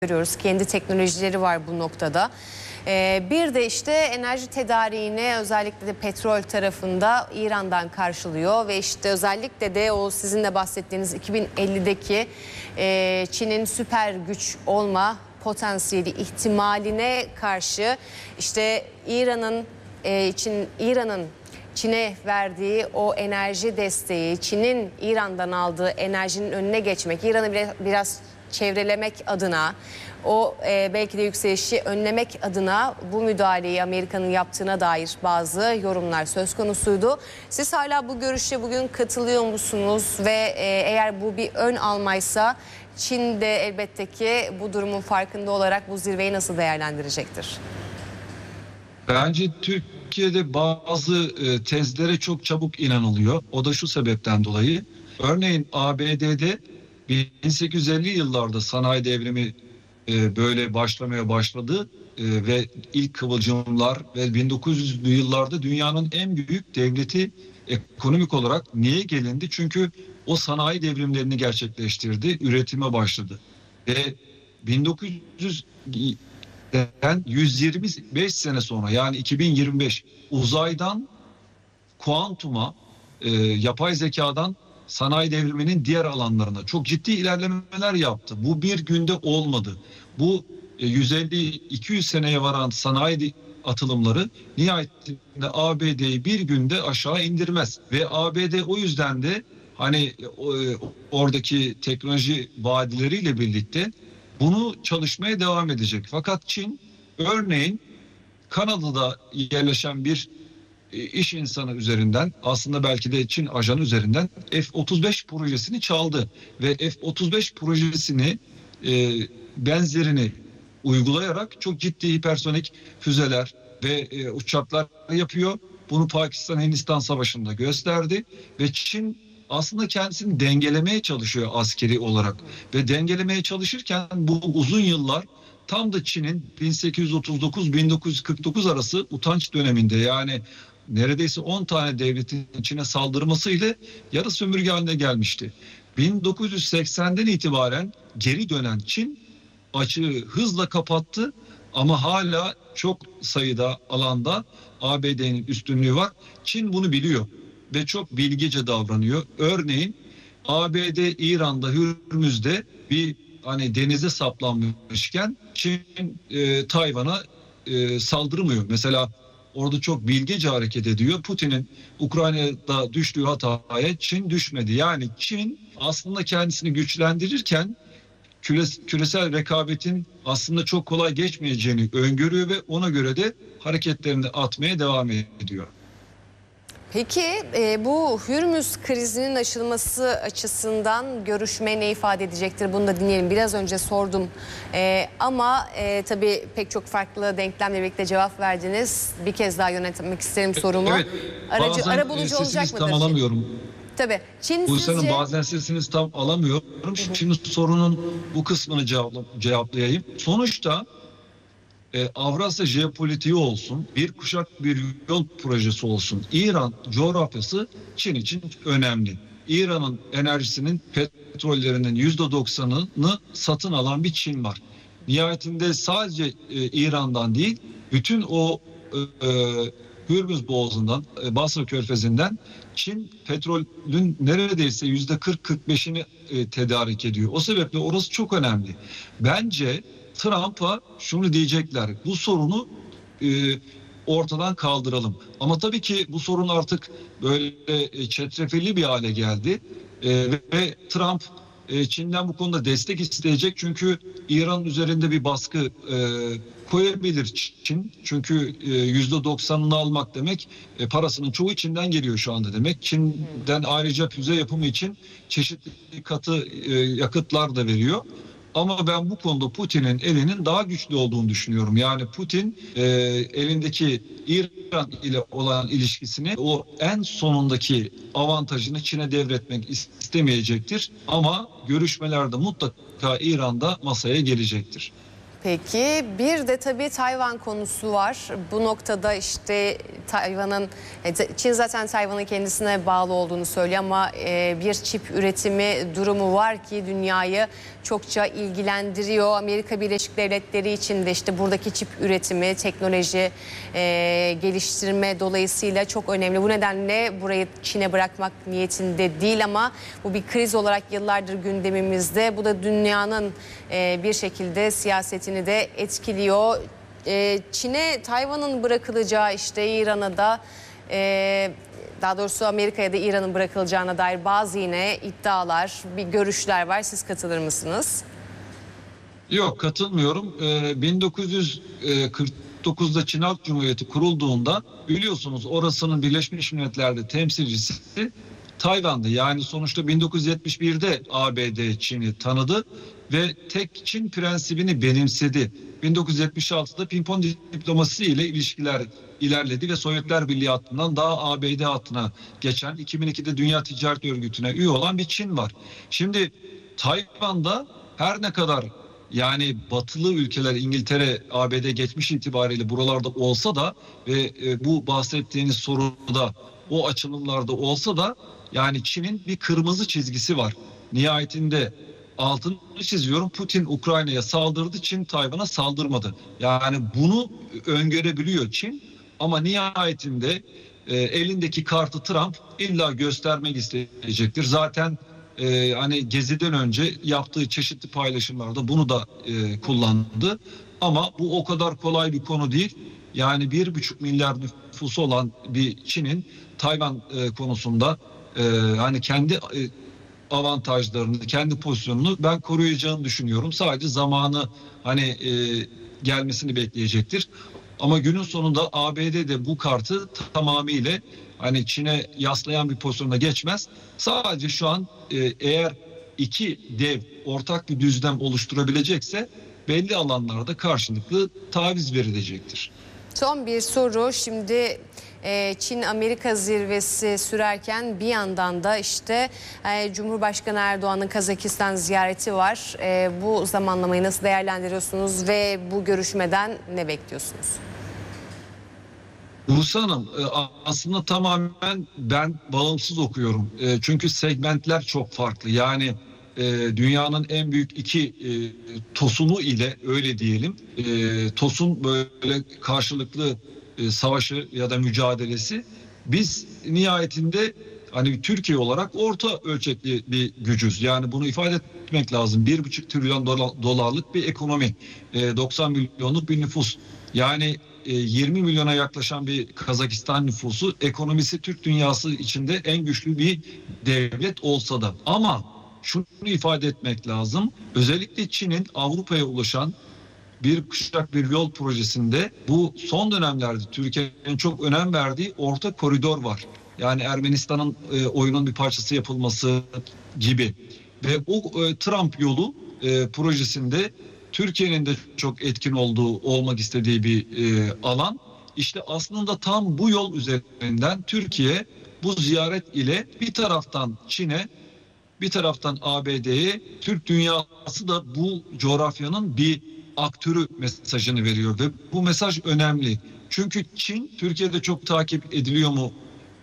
görüyoruz. Kendi teknolojileri var bu noktada. Bir de işte enerji tedariğini özellikle de petrol tarafında İran'dan karşılıyor ve işte özellikle de o sizin de bahsettiğiniz 2050'deki Çin'in süper güç olma potansiyeli ihtimaline karşı işte İran'ın Çin'e verdiği o enerji desteği, Çin'in İran'dan aldığı enerjinin önüne geçmek, İran'ı biraz çevrelemek adına, o belki de yükselişi önlemek adına bu müdahaleyi Amerika'nın yaptığına dair bazı yorumlar söz konusuydu. Siz hala bu görüşe bugün katılıyor musunuz ve eğer bu bir ön almaysa Çin de elbette ki bu durumun farkında olarak bu zirveyi nasıl değerlendirecektir? Bence Türkiye'de bazı tezlere çok çabuk inanılıyor. O da şu sebepten dolayı. Örneğin ABD'de 1850 yıllarda sanayi devrimi böyle başlamaya başladı ve ilk kıvılcımlar ve 1900'lü yıllarda dünyanın en büyük devleti ekonomik olarak niye gelindi? Çünkü o sanayi devrimlerini gerçekleştirdi, üretime başladı. Ve 1900'den 125 sene sonra yani 2025 uzaydan kuantuma, yapay zekadan sanayi devriminin diğer alanlarına çok ciddi ilerlemeler yaptı. Bu bir günde olmadı. Bu 150-200 seneye varan sanayi atılımları nihayetinde ABD'yi bir günde aşağı indirmez. Ve ABD o yüzden de hani oradaki teknoloji vadileriyle birlikte bunu çalışmaya devam edecek. Fakat Çin örneğin Kanada'da yerleşen bir iş insanı üzerinden, aslında belki de Çin ajanı üzerinden F-35 projesini çaldı ve F-35 projesini benzerini uygulayarak çok ciddi hipersonik füzeler ve uçaklar yapıyor. Bunu Pakistan-Hindistan savaşında gösterdi ve Çin aslında kendisini dengelemeye çalışıyor askeri olarak ve dengelemeye çalışırken bu uzun yıllar tam da Çin'in 1839-1949 arası utanç döneminde, yani neredeyse 10 tane devletin Çin'e saldırmasıyla yarı sömürge haline gelmişti. 1980'den itibaren geri dönen Çin açığı hızla kapattı ama hala çok sayıda alanda ABD'nin üstünlüğü var. Çin bunu biliyor ve çok bilgece davranıyor. Örneğin ABD İran'da Hürmüz'de bir hani denize saplanmışken Çin Tayvan'a saldırmıyor. Mesela orada çok bilgece hareket ediyor. Putin'in Ukrayna'da düştüğü hataya Çin düşmedi. Yani Çin aslında kendisini güçlendirirken küresel rekabetin aslında çok kolay geçmeyeceğini öngörüyor ve ona göre de hareketlerini atmaya devam ediyor. Peki bu Hürmüz krizinin aşılması açısından görüşme ne ifade edecektir? Bunu da dinleyelim. Biraz önce sordum ama tabii pek çok farklı denklemle birlikte cevap verdiniz. Bir kez daha yönetmek isterim sorumu. Evet, arabulucu olacak mıdır? Tam alamıyorum. Tabii. Çin Buse'nin bazen sesiniz tam alamıyorum. Şimdi sorunun bu kısmını cevaplayayım. Sonuçta Avrasya jeopolitiği olsun, bir kuşak bir yol projesi olsun. İran coğrafyası Çin için önemli. İran'ın enerjisinin, petrollerinin %90'ını satın alan bir Çin var. Nihayetinde sadece İran'dan değil, bütün o Hürmüz Boğazı'ndan, Basra Körfezi'nden Çin petrolün neredeyse %40-45'ini tedarik ediyor. O sebeple orası çok önemli. Bence Trump'a şunu diyecekler: bu sorunu ortadan kaldıralım. Ama tabii ki bu sorun artık böyle çetrefilli bir hale geldi ve Trump Çin'den bu konuda destek isteyecek, çünkü İran üzerinde bir baskı koyabilir Çin. Çünkü %90'ını almak demek parasının çoğu Çin'den geliyor şu anda demek. Çin'den ayrıca füze yapımı için çeşitli katı yakıtlar da veriyor. Ama ben bu konuda Putin'in elinin daha güçlü olduğunu düşünüyorum. Yani Putin elindeki İran ile olan ilişkisini, o en sonundaki avantajını Çin'e devretmek istemeyecektir. Ama görüşmelerde mutlaka İran'da masaya gelecektir. Peki bir de tabii Tayvan konusu var. Bu noktada işte Çin zaten Tayvan'ın kendisine bağlı olduğunu söylüyor ama bir çip üretimi durumu var ki dünyayı çokça ilgilendiriyor. Amerika Birleşik Devletleri için de işte buradaki çip üretimi, teknoloji geliştirme dolayısıyla çok önemli. Bu nedenle burayı Çin'e bırakmak niyetinde değil ama bu bir kriz olarak yıllardır gündemimizde. Bu da dünyanın bir şekilde siyasetini de etkiliyor. Çin'e Tayvan'ın bırakılacağı, işte İran'a da daha doğrusu Amerika'ya da İran'ın bırakılacağına dair bazı yine iddialar, bir görüşler var. Siz katılır mısınız? Yok, katılmıyorum. 1949'da Çin Halk Cumhuriyeti kurulduğunda biliyorsunuz orasının Birleşmiş Milletler'de temsilcisi Tayvan'dı. Yani sonuçta 1971'de ABD Çin'i tanıdı ve tek Çin prensibini benimsedi. 1976'da pimpon diplomasisi ile ilişkiler ilerledi ve Sovyetler Birliği hattından daha ABD hattına geçen, 2002'de Dünya Ticaret Örgütü'ne üye olan bir Çin var. Şimdi Tayvan'da her ne kadar yani batılı ülkeler, İngiltere, ABD geçmiş itibariyle buralarda olsa da ve bu bahsettiğiniz soruda o açılımlarda olsa da yani Çin'in bir kırmızı çizgisi var. Nihayetinde altını çiziyorum, Putin Ukrayna'ya saldırdı, Çin Tayvan'a saldırmadı. Yani bunu öngörebiliyor Çin ama nihayetinde elindeki kartı Trump illa göstermek isteyecektir. Zaten hani Gezi'den önce yaptığı çeşitli paylaşımlarda bunu da kullandı. Ama bu o kadar kolay bir konu değil. Yani 1,5 milyar nüfusu olan bir Çin'in Tayvan konusunda hani kendi avantajlarını, kendi pozisyonunu ben koruyacağını düşünüyorum. Sadece zamanı hani gelmesini bekleyecektir. Ama günün sonunda ABD de bu kartı tamamıyla hani Çin'e yaslayan bir pozisyonda geçmez. Sadece şu an eğer iki dev ortak bir düzlem oluşturabilecekse belli alanlarda karşılıklı taviz verilecektir. Son bir soru. Şimdi Çin-Amerika zirvesi sürerken bir yandan da işte Cumhurbaşkanı Erdoğan'ın Kazakistan ziyareti var. Bu zamanlamayı nasıl değerlendiriyorsunuz ve bu görüşmeden ne bekliyorsunuz? Buse Hanım, aslında tamamen ben bağımsız okuyorum. Çünkü segmentler çok farklı. Yani dünyanın en büyük iki tosunu ile öyle diyelim. Tosun böyle karşılıklı savaşı ya da mücadelesi. Biz nihayetinde hani Türkiye olarak orta ölçekli bir gücüz. Yani bunu ifade etmek lazım. 1,5 trilyon dolarlık bir ekonomi. 90 milyonluk bir nüfus. Yani 20 milyona yaklaşan bir Kazakistan nüfusu, ekonomisi Türk dünyası içinde en güçlü bir devlet olsa da. Ama şunu ifade etmek lazım. Özellikle Çin'in Avrupa'ya ulaşan bir kuşak bir yol projesinde bu son dönemlerde Türkiye'nin çok önem verdiği orta koridor var. Yani Ermenistan'ın oyunun bir parçası yapılması gibi. Ve o Trump yolu projesinde Türkiye'nin de çok etkin olmak istediği bir alan. İşte aslında tam bu yol üzerinden Türkiye bu ziyaret ile bir taraftan Çin'e, bir taraftan ABD'ye, Türk dünyası da bu coğrafyanın bir aktörü mesajını veriyor ve bu mesaj önemli. Çünkü Çin Türkiye'de çok takip ediliyor mu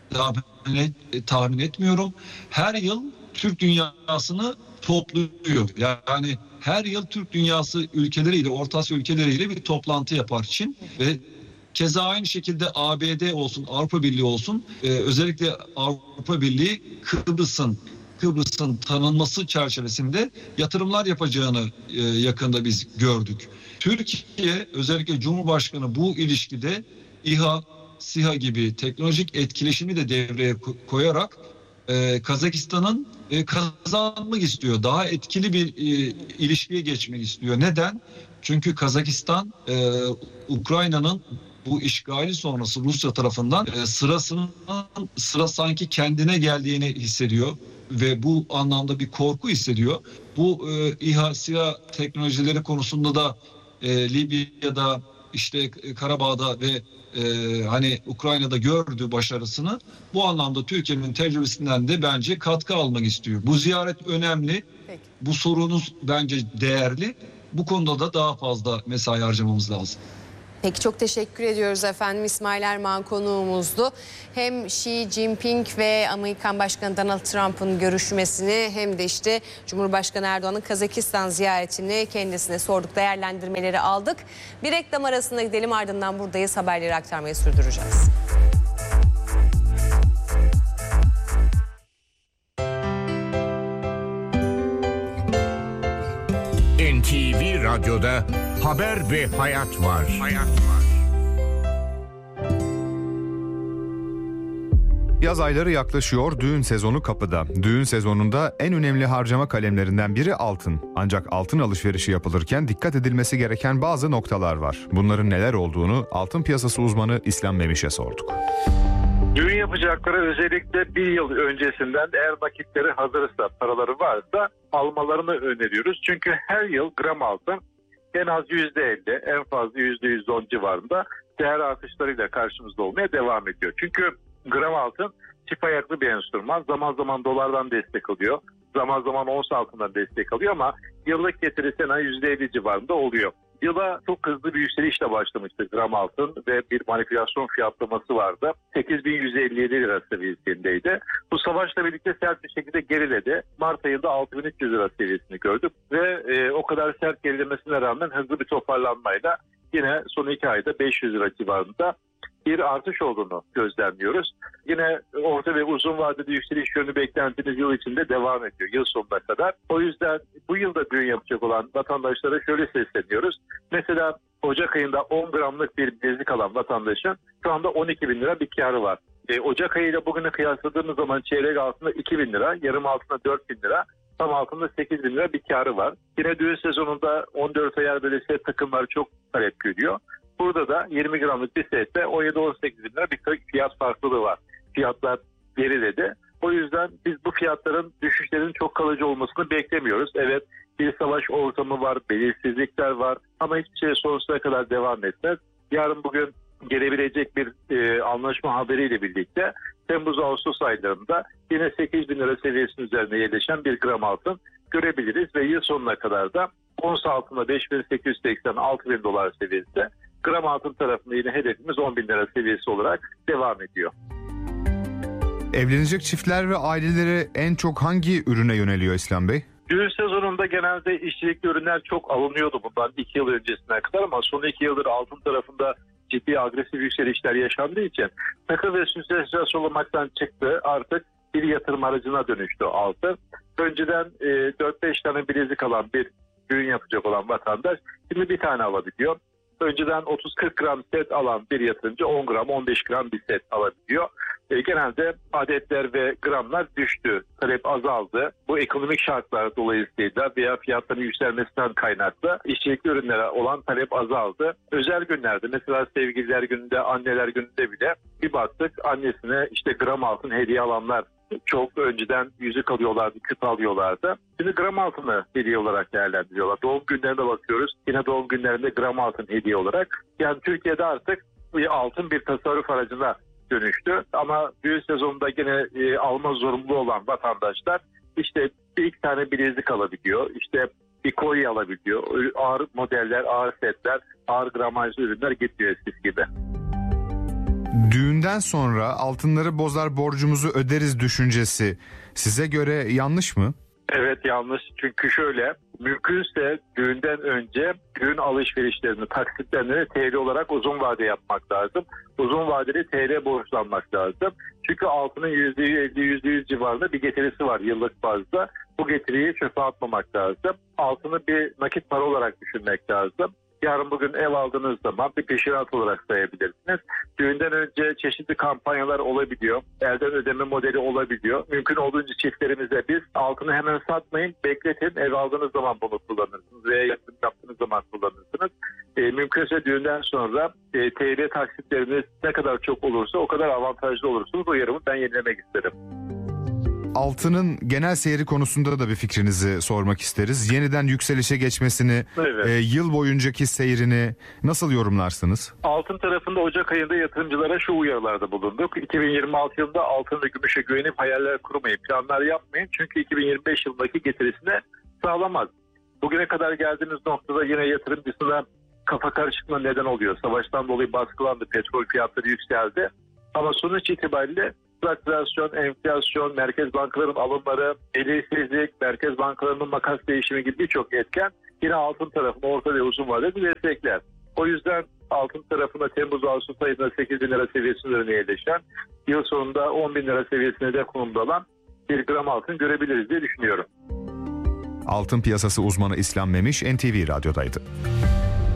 tahmin etmiyorum. Her yıl Türk dünyasını topluyor. Yani her yıl Türk dünyası ülkeleriyle, Orta Asya ülkeleriyle bir toplantı yapar Çin ve keza aynı şekilde ABD olsun, Avrupa Birliği olsun, özellikle Avrupa Birliği Kıbrıs'ın tanınması çerçevesinde yatırımlar yapacağını yakında biz gördük. Türkiye özellikle Cumhurbaşkanı bu ilişkide İHA, SİHA gibi teknolojik etkileşimi de devreye koyarak Kazakistan'ın kazanmak istiyor. Daha etkili bir ilişkiye geçmek istiyor. Neden? Çünkü Kazakistan Ukrayna'nın bu işgali sonrası Rusya tarafından sıra sanki kendine geldiğini hissediyor ve bu anlamda bir korku hissediyor. Bu İHA, SİHA teknolojileri konusunda da Libya'da, işte Karabağ'da ve hani Ukrayna'da gördüğü başarısını bu anlamda Türkiye'nin tecrübesinden de bence katkı almak istiyor. Bu ziyaret önemli. Peki. Bu sorunuz bence değerli Bu konuda da daha fazla mesai harcamamız lazım. Peki çok teşekkür ediyoruz efendim. İsmail Erman konuğumuzdu. Hem Xi Jinping ve Amerikan Başkanı Donald Trump'ın görüşmesini hem de işte Cumhurbaşkanı Erdoğan'ın Kazakistan ziyaretini kendisine sorduk, değerlendirmeleri aldık. Bir reklam arasında gidelim, ardından buradayız, haberleri aktarmayı sürdüreceğiz. NTV Radyo'da haber ve hayat var. Yaz ayları yaklaşıyor, düğün sezonu kapıda. Düğün sezonunda en önemli harcama kalemlerinden biri altın. Ancak altın alışverişi yapılırken dikkat edilmesi gereken bazı noktalar var. Bunların neler olduğunu altın piyasası uzmanı İslam Memiş'e sorduk. Düğün yapacakları özellikle bir yıl öncesinden eğer nakitleri hazırsa, paraları varsa almalarını öneriyoruz. Çünkü her yıl gram altın en az %50, en fazla %110 civarında değer artışlarıyla karşımızda olmaya devam ediyor. Çünkü gram altın çift ayaklı bir enstrüman. Zaman zaman dolardan destek alıyor, zaman zaman ons altından destek alıyor ama yıllık getirisi en az %50 civarında oluyor. Yıla çok hızlı bir yükselişle başlamıştı gram altın ve bir manipülasyon fiyatlaması vardı. 8.157 lira seviyesindeydi. Bu savaşla birlikte sert bir şekilde geriledi. Mart ayında 6.300 lira seviyesini gördük ve o kadar sert gerilemesine rağmen hızlı bir toparlanmayla yine son 2 ayda 500 lira civarında bir artış olduğunu gözlemliyoruz. Yine orta ve uzun vadede yükseliş yönlü beklentimiz yıl içinde devam ediyor, yıl sonuna kadar. O yüzden bu yılda düğün yapacak olan vatandaşlara şöyle sesleniyoruz. Mesela Ocak ayında 10 gramlık bir bilezik alan vatandaşın şu anda 12 bin lira bir karı var. Ocak ayıyla bugünü kıyasladığımız zaman çeyrek altında 2 bin lira, yarım altında 4 bin lira, tam altında 8 bin lira bir karı var. Yine düğün sezonunda 14 ayar böyle set takımlar çok talep görüyor. Burada da 20 gramlık bir sette 17-18 bin lira bir fiyat farklılığı var. Fiyatlar geriledi. O yüzden biz bu fiyatların düşüşlerinin çok kalıcı olmasını beklemiyoruz. Evet, bir savaş ortamı var, belirsizlikler var ama hiçbir şey sonsuza kadar devam etmez. Yarın bugün gelebilecek bir anlaşma haberiyle birlikte Temmuz-Ağustos aylarında yine 8 bin lira seviyesinin üzerine yerleşen bir gram altın görebiliriz ve yıl sonuna kadar da ons altında 5.880-6 bin dolar seviyesinde, gram altın tarafında yine hedefimiz 10 bin lira seviyesi olarak devam ediyor. Evlenecek çiftler ve aileleri en çok hangi ürüne yöneliyor İslam Bey? Düğün sezonunda genelde işçilikli ürünler çok alınıyordu bundan 2 yıl öncesine kadar ama son 2 yıldır altın tarafında ciddi agresif yükselişler yaşandığı için takı ve süsleşmez olmaktan çıktı, artık bir yatırım aracına dönüştü altın. Önceden 4-5 tane bilezik alan bir düğün yapacak olan vatandaş şimdi bir tane alabiliyor. Önceden 30-40 gram set alan bir yatırımcı 10 gram 15 gram bir set alabiliyor. Genelde adetler ve gramlar düştü. Talep azaldı. Bu ekonomik şartlar dolayısıyla veya fiyatların yükselmesinden kaynaklı işçilikli ürünlere olan talep azaldı. Özel günlerde mesela sevgililer gününde, anneler gününde bile bir baktık annesine işte gram altın hediye alanlar çok, önceden yüzük alıyorlardı, küp alıyorlardı. Şimdi gram altını hediye olarak değerlendiriyorlar. Doğum günlerine bakıyoruz. Yine doğum günlerinde gram altın hediye olarak. Yani Türkiye'de artık altın bir tasarruf aracına dönüştü. Ama düğün sezonunda gene alma zorunlu olan vatandaşlar işte bir iki tane bilezik alabiliyor. İşte bir kolye alabiliyor. Ağır modeller, ağır setler, ağır gramajlı ürünler getiriyor eskisi gibi. Düğünden sonra altınları bozar borcumuzu öderiz düşüncesi size göre yanlış mı? Evet, yanlış. Çünkü şöyle, mümkünse düğünden önce düğün alışverişlerini, taksitlerini TL olarak uzun vade yapmak lazım. Uzun vadeli TL borçlanmak lazım. Çünkü altının %50, %100 civarında bir getirisi var yıllık bazda. Bu getiriyi çöpe atmamak lazım. Altını bir nakit para olarak düşünmek lazım. Yarın bugün ev aldığınız zaman bir peşinat olarak sayabilirsiniz. Düğünden önce çeşitli kampanyalar olabiliyor. Elden ödeme modeli olabiliyor. Mümkün olduğunca çiftlerimize biz altını hemen satmayın, bekletin. Ev aldığınız zaman bunu kullanırsınız veya yatırım yaptığınız zaman kullanırsınız. Mümkünse düğünden sonra TL taksitleriniz ne kadar çok olursa o kadar avantajlı olursunuz. O yarımı ben yenilemek isterim. Altının genel seyri konusunda da bir fikrinizi sormak isteriz. Yeniden yükselişe geçmesini, evet. Yıl boyuncaki seyrini nasıl yorumlarsınız? Altın tarafında Ocak ayında yatırımcılara şu uyarılarda bulunduk. 2026 yılında altın ve gümüşe güvenip hayaller kurmayın, planlar yapmayın. Çünkü 2025 yılındaki getirisine sağlamaz. Bugüne kadar geldiğimiz noktada yine yatırımcısına kafa karışıklığına neden oluyor. Savaştan dolayı baskılandı, petrol fiyatları yükseldi. Ama sonuç itibariyle enflasyon, enflasyon, merkez bankaların alımları, belirsizlik, merkez bankalarının makas değişimi gibi birçok etken yine altın tarafını orta ve uzun vadede destekler. O yüzden altın tarafında Temmuz-Ağustos ayında 8 bin lira seviyesine yerleşen, yıl sonunda 10 bin lira seviyesine de konumda olan bir gram altın görebiliriz diye düşünüyorum. Altın piyasası uzmanı İslam Memiş NTV Radyo'daydı.